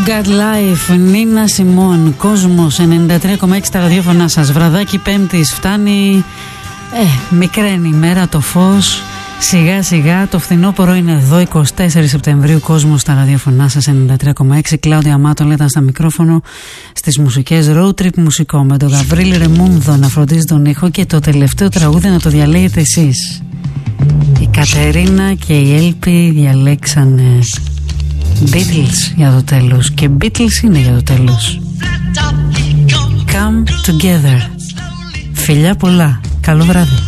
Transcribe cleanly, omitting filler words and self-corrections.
Got Life, Νίνα Σιμών, Κόσμος 93,6 στα ραδιόφωνά σας. Βραδάκι Πέμπτης, φτάνει μικραίνει η μέρα, το φως. Σιγά σιγά το φθινόπωρο είναι εδώ, 24 Σεπτεμβρίου. Κόσμος στα ραδιόφωνά σας 93,6. Κλάουδια Μάτων ήταν στα μικρόφωνο, στις μουσικές Road Trip μουσικό με τον Γαβρίλη Ρεμούνδο να φροντίζει τον ήχο και το τελευταίο τραγούδι να το διαλέγετε εσείς. Η Κατερίνα και η Έλπη διαλέξανε Beatles για το τέλος, και Beatles είναι για το τέλος. Come Together. Φιλιά πολλά, καλό βράδυ.